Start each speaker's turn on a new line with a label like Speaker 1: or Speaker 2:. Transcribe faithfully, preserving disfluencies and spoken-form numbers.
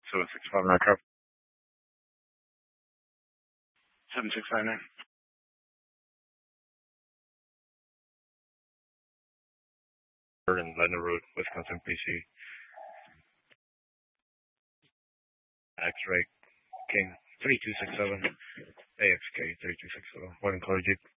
Speaker 1: seven six five Metro. seven six five nine. In Leonard Road, Wisconsin, P C. X-ray King three two six seven. A X K three two six seven. What enclosure?